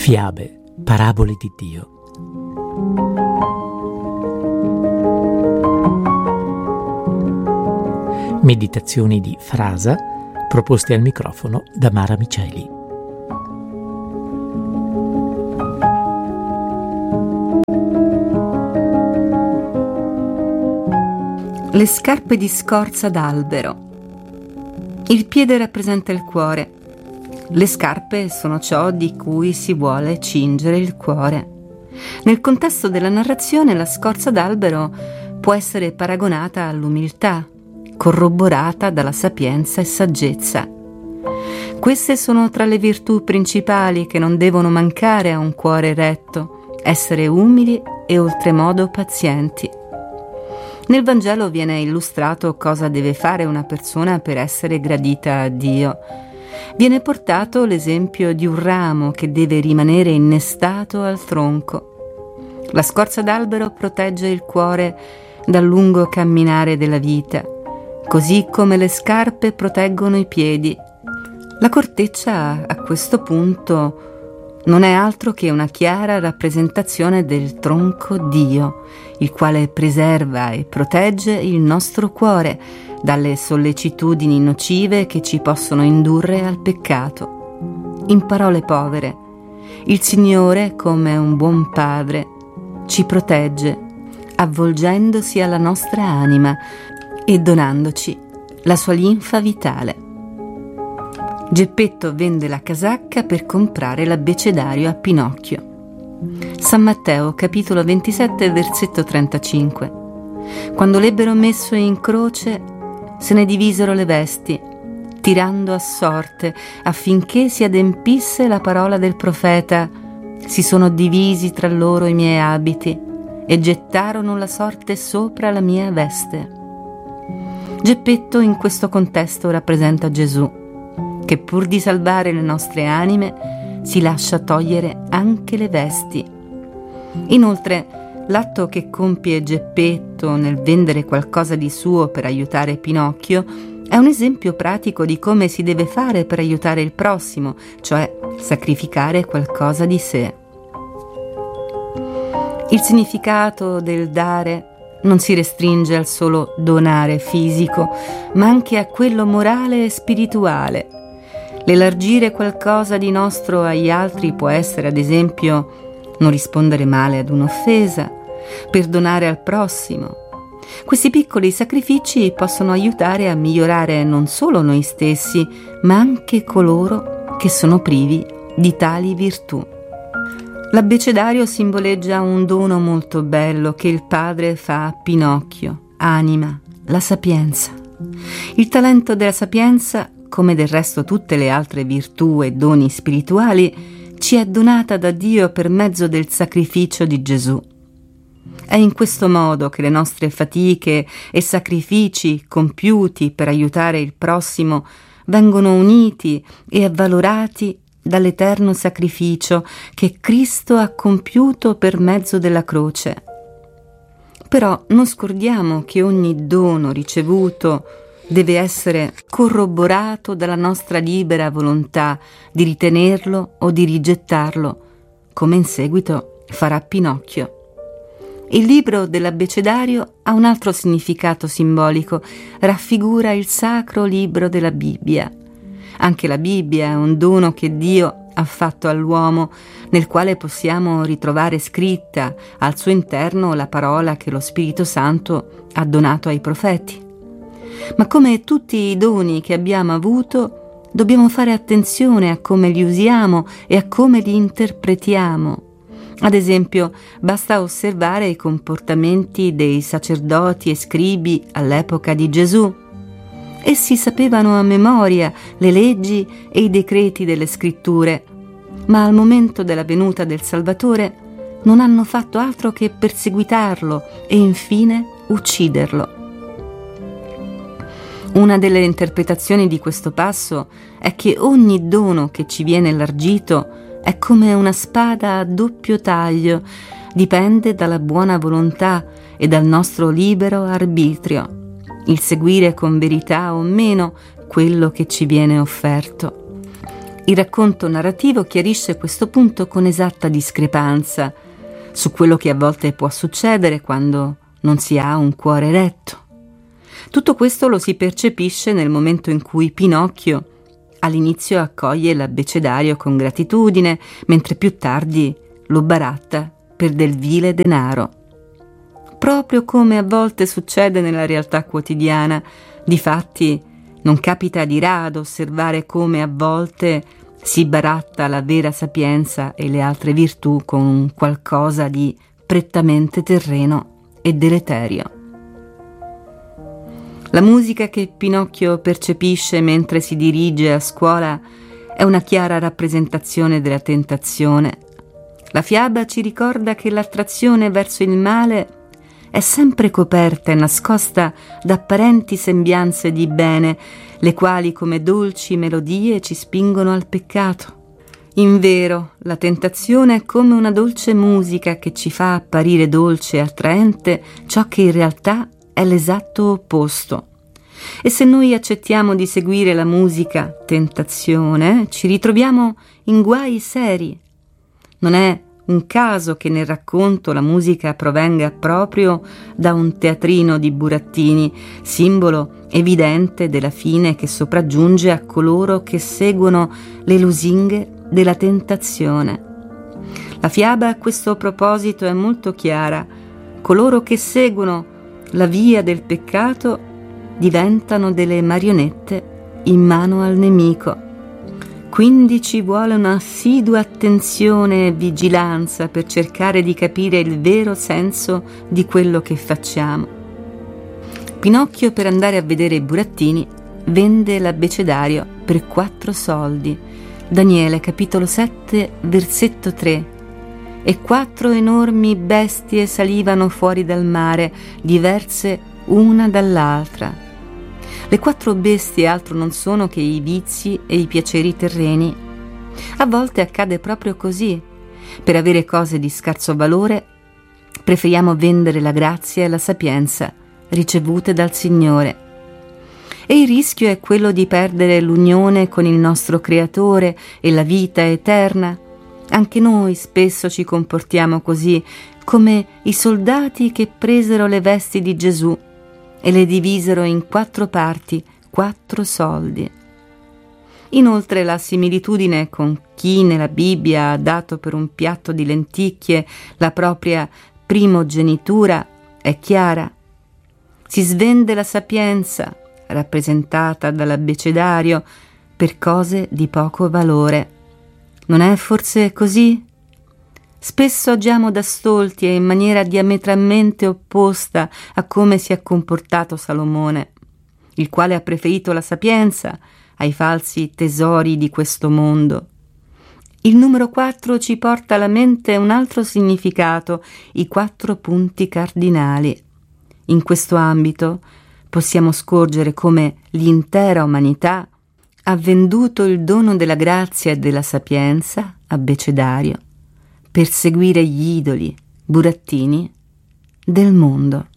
Fiabe, parabole di Dio. Meditazioni di Frasa proposte al microfono da Mara Miceli. Le scarpe di scorza d'albero. Il piede rappresenta il cuore. Le scarpe sono ciò di cui si vuole cingere il cuore. Nel contesto della narrazione, la scorza d'albero può essere paragonata all'umiltà, corroborata dalla sapienza e saggezza. Queste sono tra le virtù principali che non devono mancare a un cuore retto: essere umili e oltremodo pazienti. Nel Vangelo viene illustrato cosa deve fare una persona per essere gradita a Dio. Viene portato l'esempio di un ramo che deve rimanere innestato al tronco. La scorza d'albero protegge il cuore dal lungo camminare della vita, così come le scarpe proteggono i piedi. La corteccia, a questo punto, non è altro che una chiara rappresentazione del tronco Dio, il quale preserva e protegge il nostro cuore dalle sollecitudini nocive che ci possono indurre al peccato. In parole povere, il Signore, come un buon padre, ci protegge, avvolgendosi alla nostra anima e donandoci la sua linfa vitale. Geppetto vende la casacca per comprare l'abbecedario a Pinocchio. San Matteo, capitolo 27, versetto 35. Quando l'ebbero messo in croce, se ne divisero le vesti, tirando a sorte affinché si adempisse la parola del profeta: si sono divisi tra loro i miei abiti e gettarono la sorte sopra la mia veste. Geppetto in questo contesto rappresenta Gesù, che pur di salvare le nostre anime si lascia togliere anche le vesti. Inoltre, l'atto che compie Geppetto nel vendere qualcosa di suo per aiutare Pinocchio è un esempio pratico di come si deve fare per aiutare il prossimo, cioè sacrificare qualcosa di sé. Il significato del dare non si restringe al solo donare fisico, ma anche a quello morale e spirituale. L'elargire qualcosa di nostro agli altri può essere, ad esempio, non rispondere male ad un'offesa, perdonare al prossimo. Questi piccoli sacrifici possono aiutare a migliorare non solo noi stessi, ma anche coloro che sono privi di tali virtù. L'abbecedario simboleggia un dono molto bello che il padre fa a Pinocchio: anima, la sapienza. Il talento della sapienza, come del resto tutte le altre virtù e doni spirituali, ci è donata da Dio per mezzo del sacrificio di Gesù. È in questo modo che le nostre fatiche e sacrifici compiuti per aiutare il prossimo vengono uniti e avvalorati dall'eterno sacrificio che Cristo ha compiuto per mezzo della croce. Però non scordiamo che ogni dono ricevuto deve essere corroborato dalla nostra libera volontà di ritenerlo o di rigettarlo, come in seguito farà Pinocchio. Il libro dell'abbecedario ha un altro significato simbolico: raffigura il sacro libro della Bibbia. Anche la Bibbia è un dono che Dio ha fatto all'uomo, nel quale possiamo ritrovare scritta al suo interno la parola che lo Spirito Santo ha donato ai profeti. Ma come tutti i doni che abbiamo avuto, dobbiamo fare attenzione a come li usiamo e a come li interpretiamo. Ad esempio, basta osservare i comportamenti dei sacerdoti e scribi all'epoca di Gesù. Essi sapevano a memoria le leggi e i decreti delle scritture, ma al momento della venuta del Salvatore non hanno fatto altro che perseguitarlo e infine ucciderlo. Una delle interpretazioni di questo passo è che ogni dono che ci viene elargito è come una spada a doppio taglio, dipende dalla buona volontà e dal nostro libero arbitrio, il seguire con verità o meno quello che ci viene offerto. Il racconto narrativo chiarisce questo punto con esatta discrepanza su quello che a volte può succedere quando non si ha un cuore retto. Tutto questo lo si percepisce nel momento in cui Pinocchio all'inizio accoglie l'abbecedario con gratitudine, mentre più tardi lo baratta per del vile denaro. Proprio come a volte succede nella realtà quotidiana, difatti non capita di rado osservare come a volte si baratta la vera sapienza e le altre virtù con un qualcosa di prettamente terreno e deleterio. La musica che Pinocchio percepisce mentre si dirige a scuola è una chiara rappresentazione della tentazione. La fiaba ci ricorda che l'attrazione verso il male è sempre coperta e nascosta da apparenti sembianze di bene, le quali come dolci melodie ci spingono al peccato. Invero, la tentazione è come una dolce musica che ci fa apparire dolce e attraente ciò che in realtà è l'esatto opposto. E se noi accettiamo di seguire la musica tentazione, ci ritroviamo in guai seri. Non è un caso che nel racconto la musica provenga proprio da un teatrino di burattini, simbolo evidente della fine che sopraggiunge a coloro che seguono le lusinghe della tentazione. La fiaba a questo proposito è molto chiara. Coloro che seguono la via del peccato diventano delle marionette in mano al nemico. Quindi ci vuole un'assidua attenzione e vigilanza per cercare di capire il vero senso di quello che facciamo. Pinocchio, per andare a vedere i burattini, vende l'abbecedario per 4 soldi. Daniele, capitolo 7, versetto 3. E 4 enormi bestie salivano fuori dal mare, diverse una dall'altra. Le 4 bestie altro non sono che i vizi e i piaceri terreni. A volte accade proprio così. Per avere cose di scarso valore, preferiamo vendere la grazia e la sapienza ricevute dal Signore. E il rischio è quello di perdere l'unione con il nostro Creatore e la vita eterna. Anche noi spesso ci comportiamo così, come i soldati che presero le vesti di Gesù e le divisero in 4 parti, 4 soldi. Inoltre la similitudine con chi nella Bibbia ha dato per un piatto di lenticchie la propria primogenitura è chiara. Si svende la sapienza, rappresentata dall'abbecedario, per cose di poco valore. Non è forse così? Spesso agiamo da stolti e in maniera diametralmente opposta a come si è comportato Salomone, il quale ha preferito la sapienza ai falsi tesori di questo mondo. Il numero 4 ci porta alla mente un altro significato, i 4 punti cardinali. In questo ambito possiamo scorgere come l'intera umanità ha venduto il dono della grazia e della sapienza, abbecedario, per seguire gli idoli, burattini del mondo.